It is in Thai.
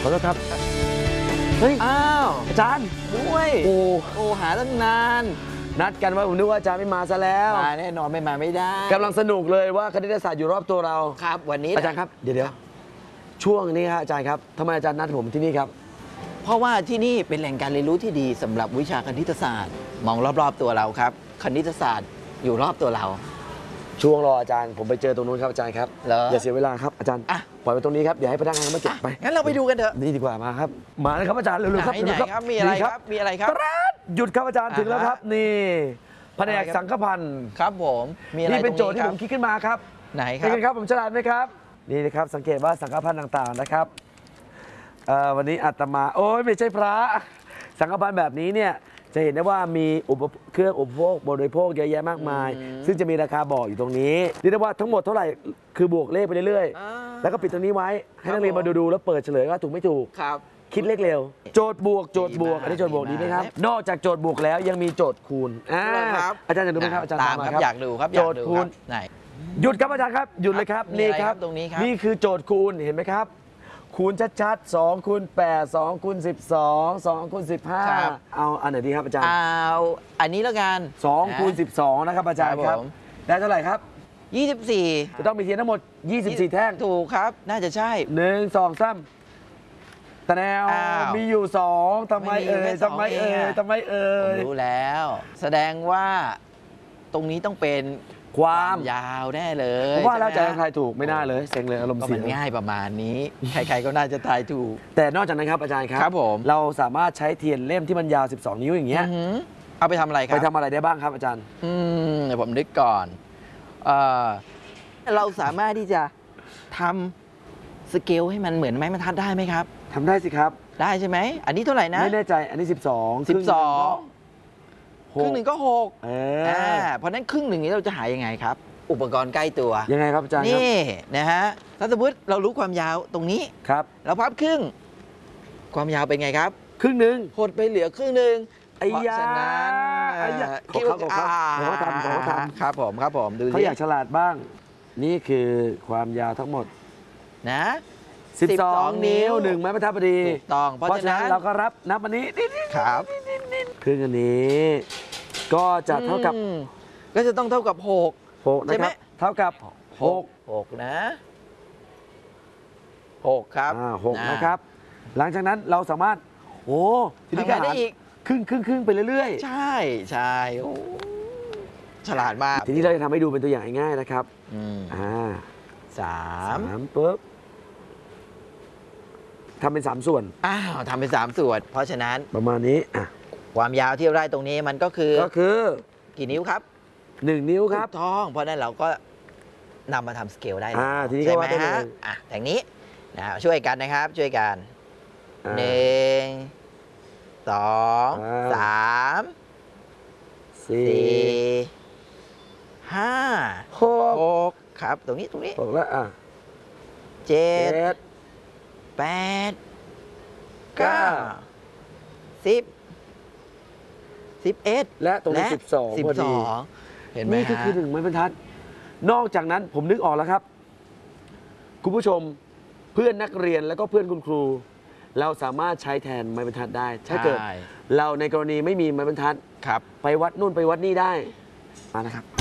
ขอโทษครับเฮ้ยอ้าวอาจารย์ด้วยโอ้ หาตั้งนานนัดกันว่าผมนึกว่าอาจารย์ไม่มาซะแล้วมาแน่นอนไม่มาไม่ได้กำลังสนุกเลยว่าคณิตศาสตร์อยู่รอบตัวเราครับวันนี้อาจารย์ครับเดี๋ยวช่วงนี้ครับอาจารย์ครับทำไมอาจารย์นัดผมที่นี่ครับเพราะว่าที่นี่เป็นแหล่งการเรียนรู้ที่ดีสำหรับวิชาคณิตศาสตร์มองรอบๆตัวเราครับคณิตศาสตร์อยู่รอบตัวเราช่วงรออาจารย์ผมไปเจอตรงนู้นครับอาจารย์ครับอย่าเสียเวลาครับอาจารย์ปล่อยไปตรงนี้ครับเดี๋ยวให้พนักงานมาเก็บไปงั้นเราไปดูกันเถอะนี่ดีกว่ามาครับมาเลยครับอาจารย์เร็วๆครับไหนครับมีอะไรครับมีอะไรครับหยุดครับอาจารย์ถึงแล้วครับนี่แผนกสังฆพันธ์ครับผมมีอะไรนี่เป็นโจทย์ที่ผมคิดขึ้นมาครับไหนครับเป็นไงครับผมฉลาดไหมครับนี่นะครับสังเกตว่าสังฆพันธ์ต่างๆนะครับวันนี้อาตมาโอ้ยไม่ใช่พระสังฆพันธ์แบบนี้เนี่ยจะเห็นได้ว่ามีเครื่องอุปโภคบริโภคเยอะแยะมากมายซึ่งจะมีราคาบอกอยู่ตรงนี้เรียกได้ว่าทั้งหมดเท่าไหร่คือบวกเลขไปเรื่อยๆแล้วก็ปิดตรงนี้ไว้ให้นักเรียนมาดูแล้วเปิดเฉลยว่าถูกไม่ถูกคิดเลขเร็วโจทย์บวกอันนี้โจทย์บวกดีไหมครับนอกจากโจทย์บวกแล้วยังมีโจทย์คูณอาจารย์อยากดูไหมครับอาจารย์ตามครับอยากดูครับโจทย์คูณไหนหยุดครับอาจารย์ครับหยุดเลยครับนี่ครับตรงนี้ครับนี่คือโจทย์คูณเห็นไหมครับคูณชัดๆ2คูณ8 2คูณ12 2คูณ15เอาอันไหนดีครับอาจารย์เอาอันนี้แล้วกัน 2คูณ12นะครับอาจารย์ครับได้เท่าไหร่ครับ 24 จะต้องมีเทียนทั้งหมด24แท่งถูกครับน่าจะใช่ 1 2 3แต่แนวมีอยู่2ทำไมเอ่ยผมรู้แล้วแสดงว่าตรงนี้ต้องเป็นความยาวแน่เลยผมว่าแล้วจะทายถูกไม่น่าเลยเซ็งเลยอารมณ์เสียมันง่ายประมาณนี้ใครๆก็น่าจะทายถูกแต่นอกจากนั้นครับอาจารย์ครับผมเราสามารถใช้เทียนเล่มที่มันยาว12นิ้วอย่างเงี้ยเอาไปทำอะไรครับไปทำอะไรได้บ้างครับอาจารย์เดี๋ยวผมนึกก่อนเราสามารถที่จะทำสเกลให้มันเหมือนไม้บรรทัดได้ไหมครับทำได้สิครับได้ใช่ไหมอันนี้เท่าไหร่นะไม่แน่ใจอันนี้12 ครึ่งหนึ่งก็6เพราะนั้นครึ่งหนึ่งนี้เราจะหายังไงครับอุปกรณ์ใกล้ตัวยังไงครับอาจารย์นี่นะฮะถ้าสมมติเรารู้ความยาวตรงนี้ครับเราพับครึ่งความยาวเป็นไงครับครึ่งหนึ่งหดไปเหลือครึ่งหนึ่งเพราะฉะนั้นเขาทำครับผมดูเขาอยากฉลาดบ้างนี่คือความยาวทั้งหมดนะ 12 นิ้ว1ไม้บรรทัดพอดีถูกต้องเพราะฉะนั้นเราก็นับอันนี้ครับครึ่งอันนี้ก็จะเท่ากับก็จะต้องเท่ากับ6 นะครับเท่ากับ 6นะ6ครับ 6นะครับหลังจากนั้นเราสามารถทีนี้ก็ได้อีกครึ่งไปเรื่อยๆใช่ฉลาดมากทีนี้เราจะทำให้ดูเป็นตัวอย่างง่ายๆนะครับ3ปุ๊บทำเป็น3ส่วนทำเป็น3ส่วนเพราะฉะนั้นประมาณนี้ความยาวที่เราได้ตรงนี้มันก็คือกี่นิ้วครับ 1 นิ้วครับถูกต้องเพราะนั้นเราก็นำมาทำสเกลได้ทีนี้ก็ว่าได้เลยอย่างนี้นะช่วยกันนะครับช่วยกัน1 2 3 4 5 6ครับตรงนี้ 6แล้ว 7 8 9 10 11 และตรงนี้12พอดีเห็นไหมนี่คือ1ไม้บรรทัดนอกจากนั้นผมนึกออกแล้วครับคุณผู้ชมเพื่อนนักเรียนแล้วก็เพื่อนคุณครูเราสามารถใช้แทนไม้บรรทัดได้ถ้าเกิดเราในกรณีไม่มีไม้บรรทัดไปวัดนู่นไปวัดนี่ได้มานะครับ